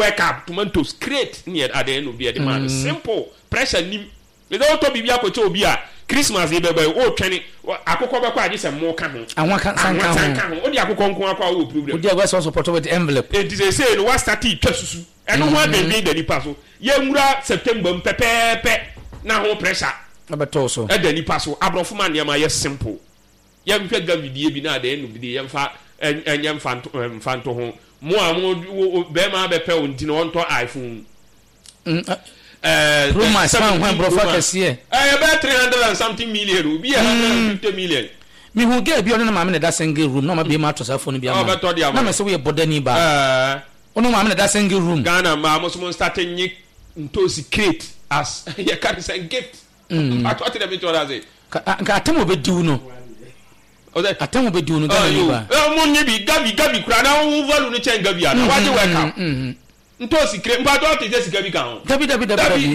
World Cup tomatoes crate near at the end of the demand. Simple pressure. Without to be to be a Christmas, oh, training. I could come back. Just a more can. I want only I could come with the West also portrait with envelope. It is a say, what's that tea? And no one made the Nipaso. Yamura September, Pepe, now pressure. But also, at the Nipaso, Abrofman Yamaya simple. Young Pedro Bina, the end of the young fat and young fan to home. More Bema Bepe on iPhone. My son when Brofacus here. I about 300 and something million will be 150 million. Me who get beyond the mamma that single room, no, be mattress of phone. I'm so we are Bodeni bar. Oh, no, mamma that single room. Ghana, Mamma, starting into secret as you can't say gift. I thought it a bit what I say. Katamu be do no. Oh, that Katamu be do no. Oh, Munyabi, Gabi, Crana, over the chain Gabiana. What do you welcome? Ntosi krem ba do te jesi gabi kan dabi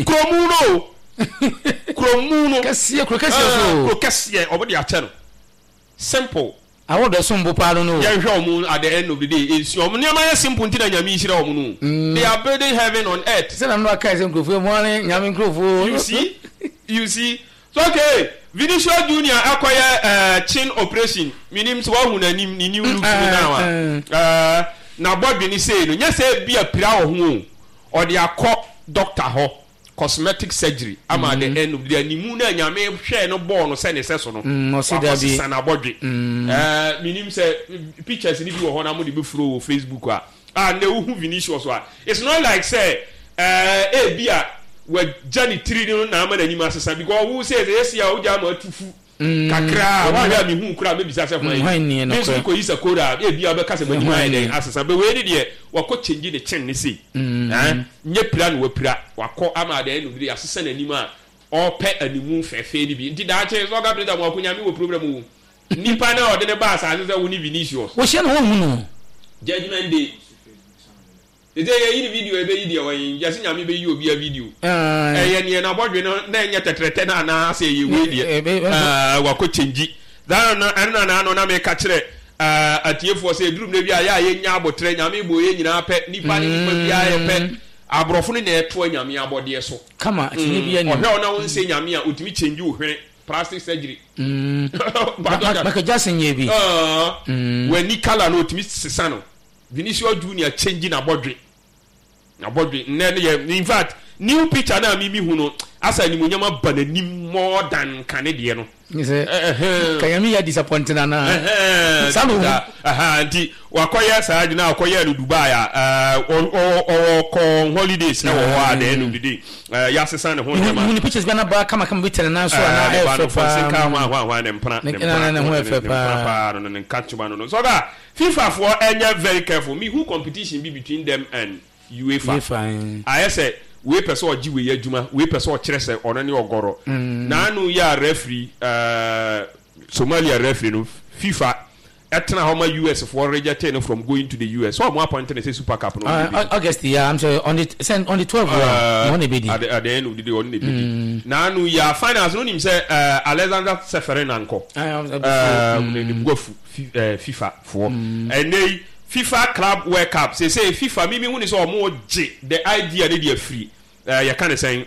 kromuno kasiye so kasiye obodi a che no simple I want the sombo palo no ya hwe omu at the end of the day is omu ne ma simple ntina nyame ihira omu no they are building heaven on earth say na no aka say nkrofo mo ane nyame nkrofo you see so okay Vinicius Junior akoye chin operation minim so wa hu na nim ni new look now na body ni say no nya say bia pira wo ho o de akọ doctor ho cosmetic surgery ama the end of the animu na nyame hwe no ball no say ne so no no see that be sana body minim say pictures ni bi wo ho na mo de be flow Facebook a na wo hu Vinicius wa it's not like say bia we Johnny 3 no na ama na nyima asesa because who say yes ya wo ja ma tufu kakra wa ya mi hu kura be bisa se fun no ko yisa koda bia be kase be dwuma den asesa be we ni de wako change the chen ni sei nye pira no wapira wako ama de no bi asesa na nima o pe animu fefe ni bi nti da che so ga breda mo akunya mi wo problem wo nipa na o de ne ba asase wo ni Vinicius wo she no wo hu no judgment day ide ye yi video ebe yi de wo yin yase nyame be yi obi a video ye ne na bodwe no na enye tetrete na na ase ye we de wako change dan na no na me ka kire atiefo say drum na bia ya ye nya abotre nyame bo ye nyina pe nipa ni bia ye pe abrofo ne na eto nyame abode so kama atine bia ni ohwe ona won say nyame a otimi change ohwere plastic surgery maka jasen ye bi when ni kala no otimi sesa no Vinicius Junior change na bodwe in fact new picture na mimi hu no asa ni munyama bananim more than kanede no kayami ya disappointed na salu anti wakoya saadi na wakoya no Dubai ko holidays na wo ade no bidi ya sesa ne ho nyama ni pictures bana ba kama bitere na so na fa ka wa ne mpana no nkachuba no so that FIFA for enya very careful me who competition be between them and UEFA I say we person oji we adwuma we person o kire se ono ne ogoro na anu ya referee Somalia referee no FIFA etna how much US for rejecting from going to the US so mo appointed say Super Cup no August yeah I'm sure on the 12th on the bidi at the end of the day on the bidi na anu ya finals no nim say Alexander Seferin anko gofu FIFA for and they FIFA Club World Cup say FIFA mimi hu ni so mo je the idea dey free you can say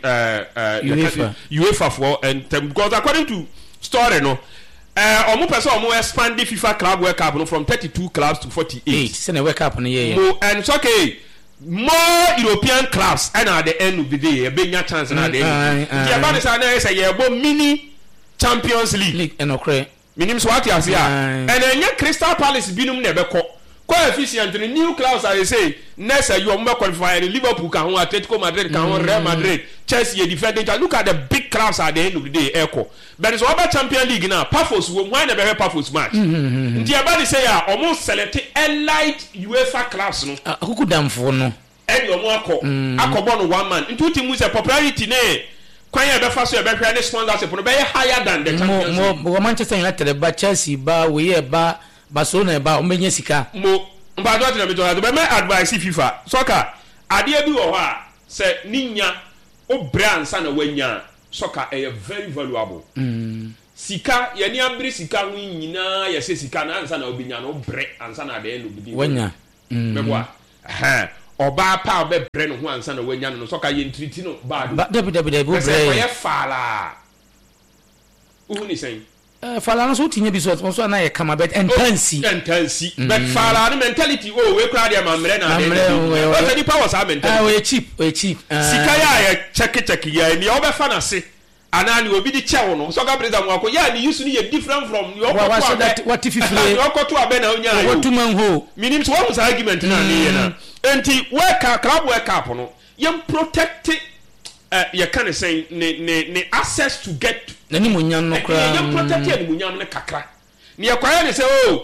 UEFA for and because according to story no omo person omo expand the FIFA Club World Cup no from 32 clubs to 48 say na World Cup no yeah and it's okay more European clubs and at the end of the day a big chance na the end the about is na say yeah bo mini Champions League and okre minim so what you say and then Crystal Palace binum na be ko coefficient in new clubs I say next you are qualify Liverpool can Atletico Madrid can Real Madrid Chelsea defending look at the big clubs at the end of the day echo but it's about Champions League now Pafos why never have Pafos match the about say almost select elite UEFA clubs no who damfo no and your more akobo no one man into team with a popularity ne kwanya be fa so e be hwe ne sponsorship no be higher than the Champions League Manchester United ba Chelsea ba we ba Barcelona ba omenye sika mo mba do na me to be my advice FIFA soccer ade bi wo ho a se ninya obransa na wanya soccer very valuable sika ye ni ambri sika hu nyina ye se sika na ansa na obinya no bre ansa na de no bidi wanya me boa oba pa be bre no ho ansa na wanya no so ka ye ntriti no bad debi bo bre ye fala uhuni sen fala no so tinye bi so na ye kama bet entansi but fala no mentality we kra dia mamre na de the power sa mentality we cheap sika ya check ya ni obefa na se anani obi di chewo no so ka breza mo akọ ya ni use ni ye different from your what if you to abe na onya ayo what man ho minim so one argument na ni ye na enti club work up no ye protect ye can say ne access to get na ni munyam no kra ye protect ye munyam ne kakra ni ye kwaya ne say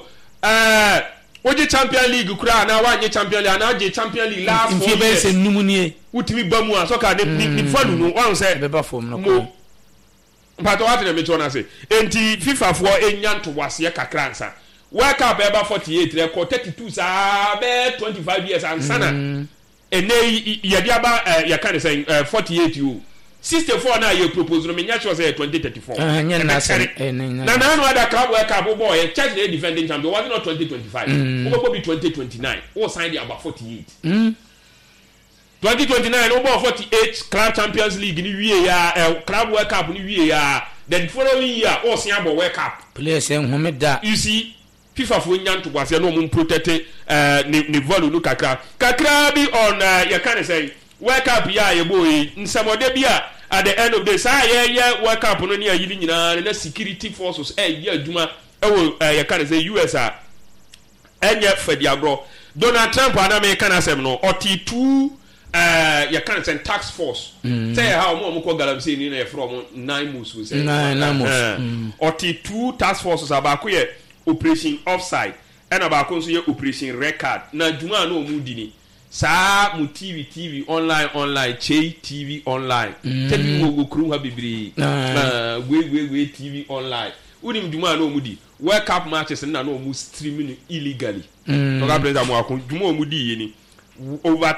oje champion league kura na wanye champion league na je champion league last 4 years se numu nie utimi bamu a so ka ni falu no wan say beba form no but what na me to na say enti FIFA for enyanto wase kakra nsa work up eba 48 record 32 sa be 25 years ansana ene ye dia ba ye kan say 48 you 64 na ye propose no me nya sure say 2034 nya na say na no other club work up boy check the defending champion was not 2025 o go be 2029 o sign the about 48 2029 over 48 club champions league ni wie ya club world cup ni wie ya then following year o sian bo world cup players en homeda you see FIFA for nyanto kwase no mum protect ni value no kakra bi on you can say world cup ya ye boy nsamode bia at the end of the say ye world cup no ni ayi nyina na security forces ye aduma you can say USA enye fediagro Donald Trump ana me kan asem no oti2 you can't send tax force say how mo ko galamse ni na from 9 months we say 9 months or 2 task forces abako ye operation offside and abako so ye operation record na juma na omu dini sa mu TV online TV online tell wo kru ha bibiri we TV online unim juma na omu di World Cup matches na omu streaming illegally to ga brenda mo akon juma omu di ye ni over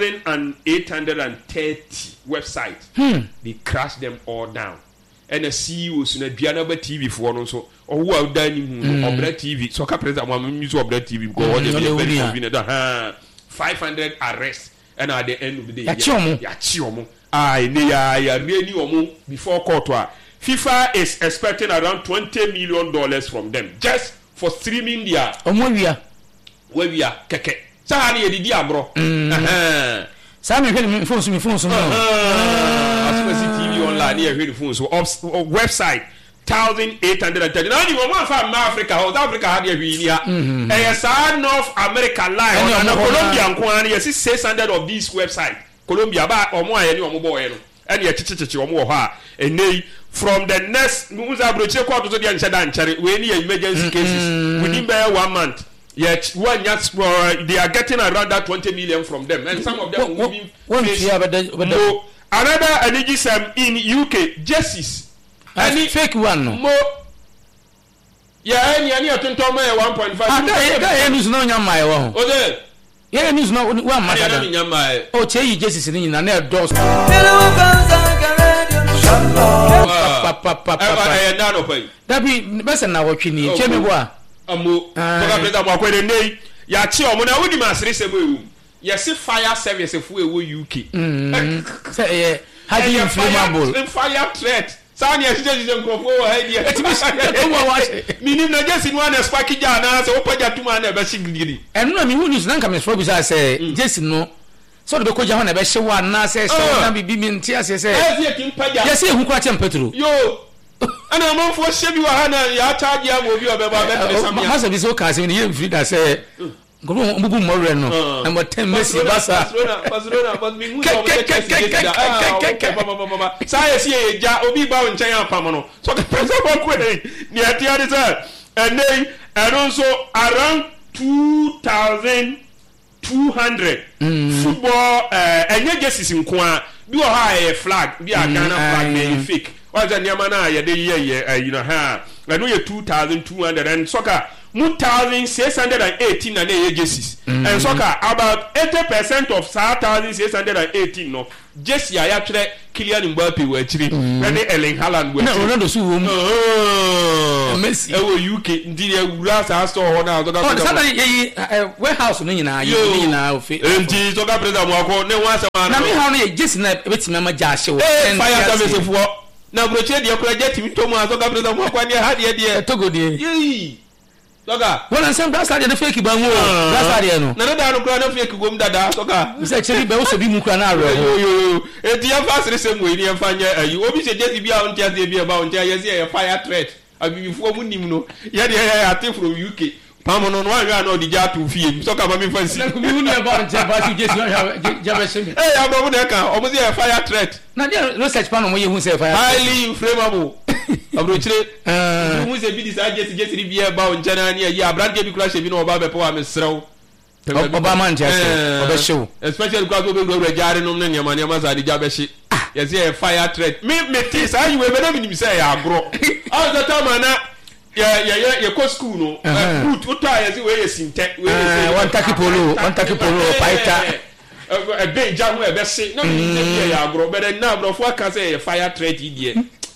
1,830 websites. They crashed them all down. And the CEO so na biana ba TV for no so or who have done Obra TV. So ka president am use Obra TV because they very convenient. 500 arrests and at the end of the day ya chi omo ya really omo before court. FIFA is expecting around $20 million from them just for streaming their where we are keke. Sahani ye didi abro sa me hwe phone so asumasi TV online ye hwe phone so website 1,830 now you want from Africa South Africa had ye hwe nia North America live na Colombia nko na ye 600 of these website Colombia ba omo aye ni omo boy no and ye chichichi omo wo ha enei from the next muza broche ko to dia nche da nchere we ni emergency cases within 1 month. Yet they are getting around that 20 million from them, and some of them will be another energy in UK jerseys. Any fake one? No. Yeah, any 1.5. That is no nyama one. Oh, there. Yeah, news no one matter. Oh, change jerseys in an doors. That be best na watching. Chemi boa. Amu toka brenda mo akwere nei ya chi omo na wudi masiri sebo ewu yes fire service fu ewu UK say hadi inflammable fire threat sani ya jije nkrofo hadi minim na jesi no na spark ja na se opaja tuma na be shigiri enu na mi hu news na nka me for bisa say jesi no so de ko ja ho na be hye wa na say so na bibi mi ntia say yes ehu kwa che petro yo ana amanfo hyebi wa hana ya charge am obi obeba be samia masa bi so ka se ni ye free da say gogo mbubu morre no number 10 Messi Barca Barcelona but mi hu so sa yes ye ja obi ba nchen apam no so ka pesa ba ko ni atia de say and also around 2,200 football enye jerseys nko a bi o ha flag bi a Ghana flag na fake. What's the Yamana? You know, ha. I know you're 2,200 and soccer 1,618 na na jerseys and soccer about 80% of 1,618 no jersey ya tire Kylian Mbappe wa chiri na Erling Haaland wa na Ronaldo su wo Messi e UK ndi ya wura sa store ho na soccer president warehouse no nyina ofe enti soccer president mo akọ ne wan asema na me ha no ye jersey na betima ma ja hye wo fire service fo na broche de akọ je timi to mo soccer president mo akọ ne ha de togo de yi Soga. Wala nsem da stade na fake ba nwo. Da stade no. Na da no kura na fake gom dada soga. Mse chiri be wo so bi mu kura na aro. Yo. Eti ya fa sere sem we ni ya fa nya ayi. Obi se jesi bia on tia bia ba on tia yesi ya fire threat. Abibifu mu nim no. Ya de ya ate from UK. Pamo no anwa na odija to fie. Soga ba mi fancy. Na ku mi ni ba on tia ba si jesi ja ba shemi. Ya ba mu na ka. Omo se ya fire threat. Na dia research pa no mo ye hu se fire. Highly inflammable. Abrochire mu se bi disa jesi ri bia ba on chana ni ya brand bi kura she bi no oba be po amesrew oba man jase oba show especially kwa go be go jare no ne nyama za di ja be she yes ya fire threat me ti sa yi we be na mi say ya agro all the time na ya ko school no boot uta yes we sinte we one taki polo paita ben ja ho e be se na mi ya agro be na agro fo aka say fire threat idie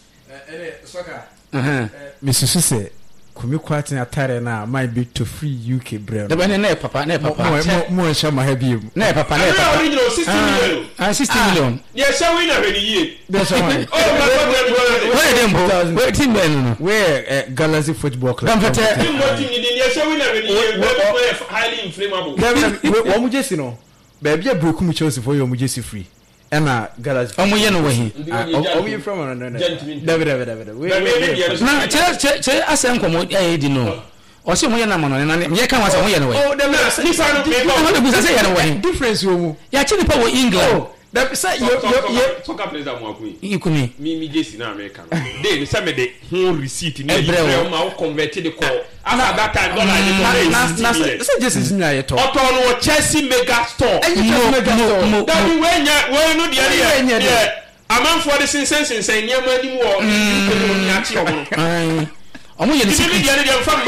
Soka. Mr. Suse, kumi kwati na tare na my big to free UK brand. The bene na papa. Mo shama hebi. Na papa. Original 60 million. 60 million. Yes, shall we na ready ye. That's why. Where them bo? Where team ben? Where Galaxy Football Club. Team what team ni yes, shall we na ready ye. We highly inflammable. Wo mu jesi no. Baby a broku mu Chelsea for you mu jesi free. Ena Galaxy. Omo ye no we. Omo ye from no. David. We. Na che asem komo di no. O se mo ye na mo no na me ka wa se mo ye no we. Oh, the say ye no we. Difference wo mu. Ya chi ni pa wo England. That say you soccer players am akun. Ikuni. Mi jesi na America. Dey say me the whole receipt ni e ma convert the call. After that time dollar na say jesi ni aye to. Oto no Chelsea mega store. No. That we no dey aman for the sense nyama ni wo ni achi omo. Omo ye ni City million dey fam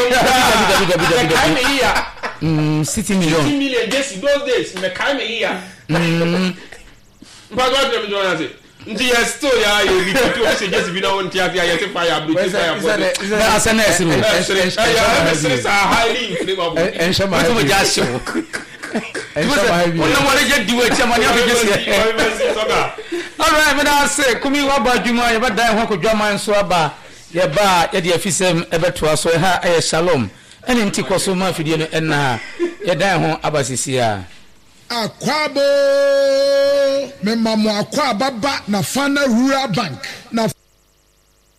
mo. 60 million jesi those days me kai me here. But what them do na say? Ndi ya still ya you repeat what say just be na won tia ya say fire blue fire for. Na SNS no. SNS are highly inflammable. Enshama. What we just show. Enshama heavy. Ona mo dey get diwe tia mani abegesi. All right, me na say kumi wa ba dwuma ye ba dan ho kodwama nso aba ye ba ye de afisem ebeto so ha aye shalom. Eni nti koso ma fidie no enna ye dan ho abasisi a. Akwabo memamo akwababa na Fana Rural Bank na